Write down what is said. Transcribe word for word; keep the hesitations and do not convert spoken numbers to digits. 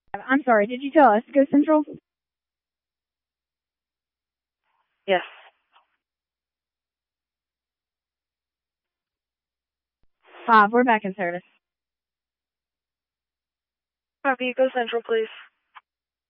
I'm sorry, did you tell us to go Central? Yes. Five, we're back in service. Copy, go Central, please.